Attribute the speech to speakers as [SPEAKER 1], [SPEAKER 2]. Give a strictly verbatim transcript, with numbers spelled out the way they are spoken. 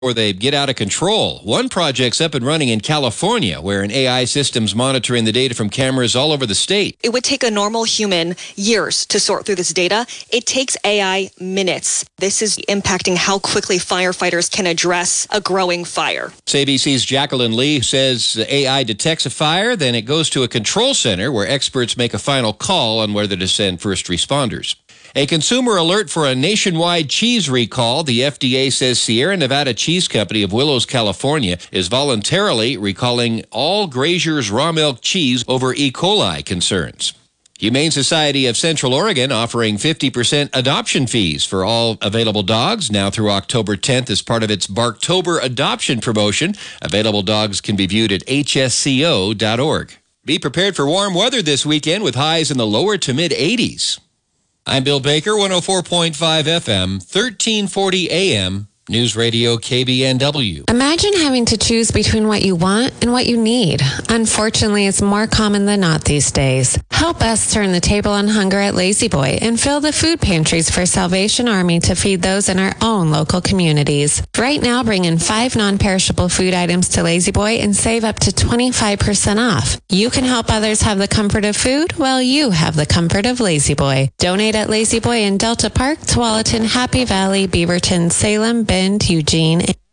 [SPEAKER 1] or they get out of control. One project's up and running in California, where an A I system's monitoring the data from cameras all over the state.
[SPEAKER 2] It would take a normal human years to sort through this data. It takes A I minutes. This is impacting how quickly firefighters can address a growing fire.
[SPEAKER 1] A B C's Jacqueline Lee says A I detects a fire, then it goes to a control center where experts make a final call on whether to send first responders. A consumer alert for a nationwide cheese recall. The F D A says Sierra Nevada Cheese Company of Willows, California, is voluntarily recalling all Grazier's raw milk cheese over E. coli concerns. Humane Society of Central Oregon offering fifty percent adoption fees for all available dogs now through October tenth as part of its Barktober adoption promotion. Available dogs can be viewed at H S C O dot org. Be prepared for warm weather this weekend with highs in the lower to mid eighties. I'm Bill Baker, one oh four point five F M, thirteen forty A M, News Radio K B N W.
[SPEAKER 3] Imagine having to choose between what you want and what you need. Unfortunately, it's more common than not these days. Help us turn the table on hunger at Lazy Boy and fill the food pantries for Salvation Army to feed those in our own local communities. Right now, bring in five non-perishable food items to Lazy Boy and save up to twenty-five percent off. You can help others have the comfort of food while you have the comfort of Lazy Boy. Donate at Lazy Boy in Delta Park, Tualatin, Happy Valley, Beaverton, Salem, Bend, Eugene,